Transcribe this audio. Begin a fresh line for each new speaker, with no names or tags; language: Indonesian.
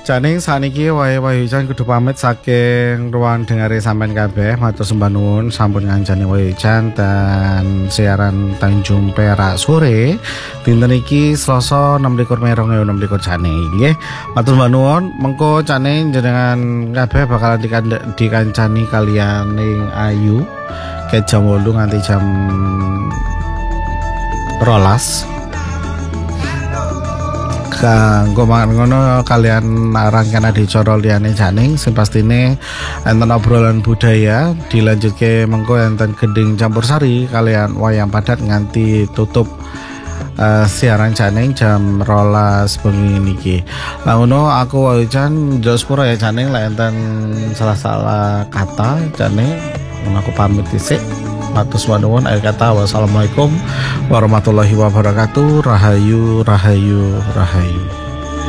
Janing saniki Wahyujan kudu pamit saking ruang dengare sampean kabeh. Matur sembah nuwun sampun ngancani Wahyujan dan siaran Tanjung Perak sore dinten iki Selasa 26 Mei 2026 Janing nggih. Matur sembah nuwun mengko Janing jenengan kabeh bakalan dikancani kalian ning Ayu ke jam 8 nganti jam 12. Kanggo ngono kalian rangkaian adicara liyane Janing sing pastine enten obrolan budaya dilanjutke mengko enten gending campursari kalian wayang padat nganti tutup siaran Janing jam 12 bengi niki. Lah ngono aku Wahyujan njok sepuro ya Janing lek enten salah-salah kata Janing aku pamit dhisik. Matur suwun akhir kata wassalamualaikum warahmatullahi wabarakatuh. Rahayu rahayu rahayu.